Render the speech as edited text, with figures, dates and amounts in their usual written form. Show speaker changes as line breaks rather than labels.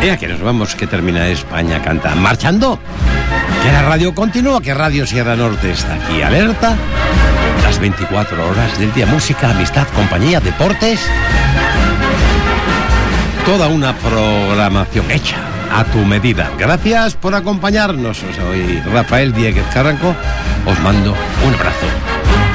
Ea que nos vamos, que termina España canta. Marchando. Que la radio continúa, que Radio Sierra Norte está aquí alerta. Las 24 horas del día. Música, amistad, compañía, deportes. Toda una programación hecha a tu medida. Gracias por acompañarnos. Soy Rafael Dieguez Carranco. Os mando un abrazo.